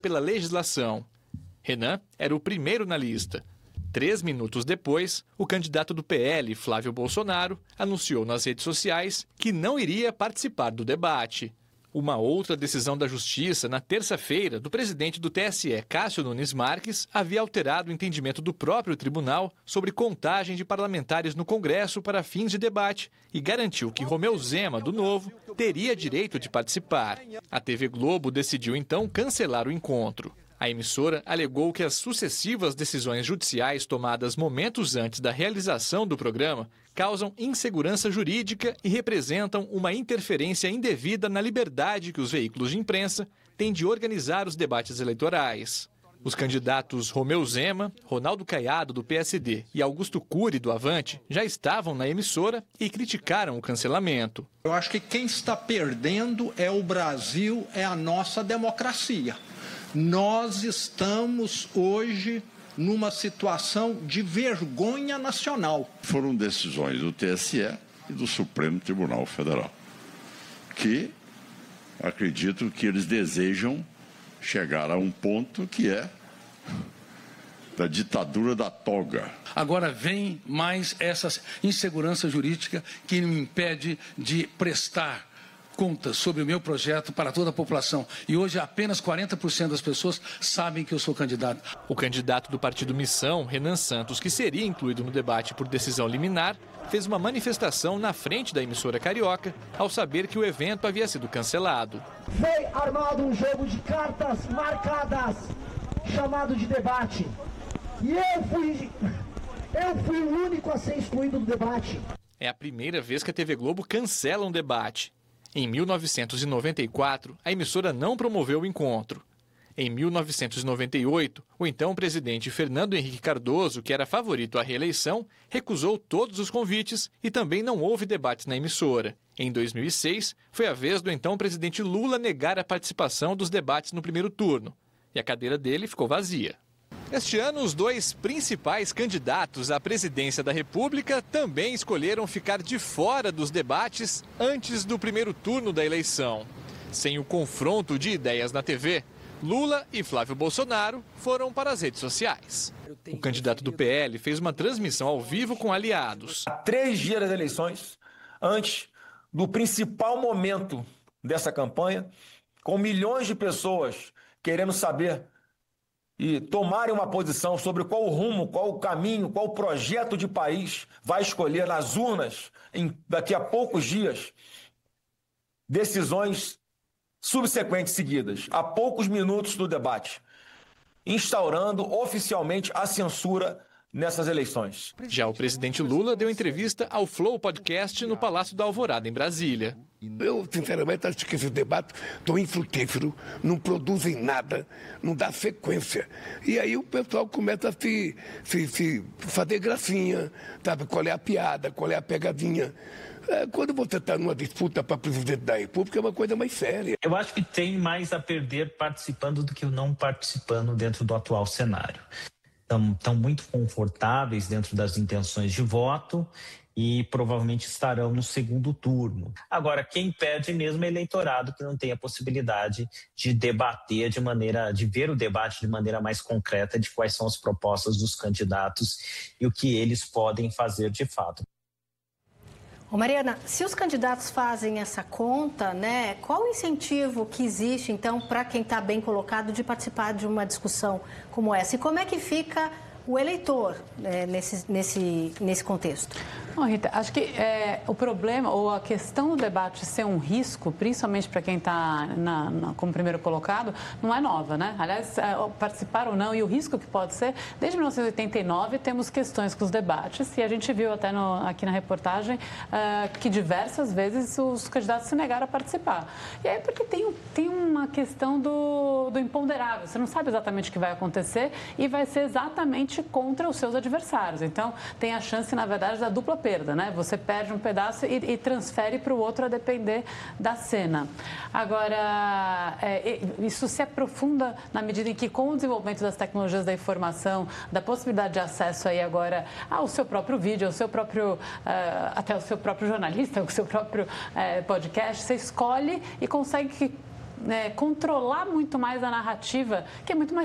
pela legislação. Renan era o primeiro na lista. 3 minutos depois, o candidato do PL, Flávio Bolsonaro, anunciou nas redes sociais que não iria participar do debate. Uma outra decisão da Justiça, na terça-feira, do presidente do TSE, Cássio Nunes Marques, havia alterado o entendimento do próprio tribunal sobre contagem de parlamentares no Congresso para fins de debate e garantiu que Romeu Zema, do Novo, teria direito de participar. A TV Globo decidiu então cancelar o encontro. A emissora alegou que as sucessivas decisões judiciais tomadas momentos antes da realização do programa causam insegurança jurídica e representam uma interferência indevida na liberdade que os veículos de imprensa têm de organizar os debates eleitorais. Os candidatos Romeu Zema, Ronaldo Caiado, do PSD, e Augusto Cury, do Avante, já estavam na emissora e criticaram o cancelamento. Eu acho que quem está perdendo é o Brasil, é a nossa democracia. Nós estamos hoje numa situação de vergonha nacional. Foram decisões do TSE e do Supremo Tribunal Federal, que acredito que eles desejam chegar a um ponto que é da ditadura da toga. Agora vem mais essa insegurança jurídica que me impede de prestar contas sobre o meu projeto para toda a população. E hoje apenas 40% das pessoas sabem que eu sou candidato. O candidato do partido Missão, Renan Santos, que seria incluído no debate por decisão liminar, fez uma manifestação na frente da emissora carioca ao saber que o evento havia sido cancelado. Foi armado um jogo de cartas marcadas, chamado de debate. E eu fui o único a ser excluído do debate. É a primeira vez que a TV Globo cancela um debate. Em 1994, a emissora não promoveu o encontro. Em 1998, o então presidente Fernando Henrique Cardoso, que era favorito à reeleição, recusou todos os convites e também não houve debates na emissora. Em 2006, foi a vez do então presidente Lula negar a participação dos debates no primeiro turno, e a cadeira dele ficou vazia. Este ano, os 2 principais candidatos à presidência da República também escolheram ficar de fora dos debates antes do primeiro turno da eleição. Sem o confronto de ideias na TV, Lula e Flávio Bolsonaro foram para as redes sociais. O candidato do PL fez uma transmissão ao vivo com aliados. Há 3 dias das eleições, antes do principal momento dessa campanha, com milhões de pessoas querendo saber e tomarem uma posição sobre qual o rumo, qual o caminho, qual o projeto de país vai escolher nas urnas daqui a poucos dias, decisões subsequentes seguidas, a poucos minutos do debate, instaurando oficialmente a censura nessas eleições. Já o presidente Lula deu entrevista ao Flow Podcast no Palácio da Alvorada, em Brasília. Eu, sinceramente, acho que esses debates estão infrutíferos, não produzem nada, não dá sequência. E aí o pessoal começa a se fazer gracinha, sabe? Qual é a piada, qual é a pegadinha. Quando você está numa disputa para presidente da República, é uma coisa mais séria. Eu acho que tem mais a perder participando do que não participando dentro do atual cenário. Estão muito confortáveis dentro das intenções de voto e provavelmente estarão no segundo turno. Agora, quem perde mesmo é eleitorado que não tem a possibilidade de debater de ver o debate de maneira mais concreta de quais são as propostas dos candidatos e o que eles podem fazer de fato. Ô Mariana, se os candidatos fazem essa conta, né, qual o incentivo que existe, então, para quem está bem colocado de participar de uma discussão como essa? E como é que fica o eleitor nesse contexto? Bom, Rita, acho que o problema ou a questão do debate ser um risco, principalmente para quem está como primeiro colocado, não é nova, né? Aliás, participar ou não e o risco que pode ser, desde 1989 temos questões com os debates e a gente viu até aqui na reportagem que diversas vezes os candidatos se negaram a participar. E aí porque tem uma questão do imponderável, você não sabe exatamente o que vai acontecer e vai ser exatamente contra os seus adversários. Então, tem a chance, na verdade, da dupla perda, né? Você perde um pedaço e transfere para o outro a depender da cena. Agora, isso se aprofunda na medida em que, com o desenvolvimento das tecnologias da informação, da possibilidade de acesso aí agora ao seu próprio vídeo, ao seu próprio, até o seu próprio jornalista, o seu próprio podcast, você escolhe e consegue controlar muito mais a narrativa, que é muito mais